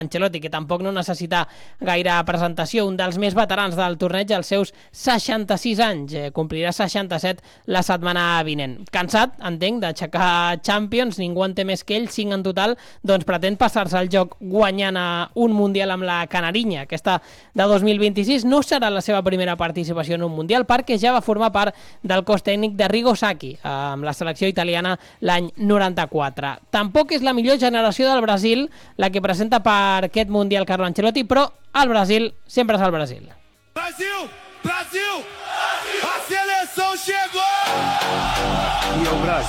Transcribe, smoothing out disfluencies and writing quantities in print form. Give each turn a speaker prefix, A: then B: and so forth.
A: Ancelotti, que tampoc no necessita gaire presentació, un dels més veterans del torneig als seus 66 anys, complirà 67 la setmana vinent. Cansat, entenc, d'aixecar Champions, ningú en té més que ell, 5 en total, doncs pretén passar-se el joc guanyant un Mundial amb la Canarinya. Aquesta de 2026 no serà la seva primera participació en un Mundial perquè ja va formar part del cos tècnic de Arrigo Sacchi amb la selecció italiana l'any 94. Tampoc és la millor generació del Brasil la que presenta per aquest Mundial Carlo Ancelotti, però el Brasil sempre és el Brasil.
B: Brasil! Brasil! A seleção chegou! E é o Brasil.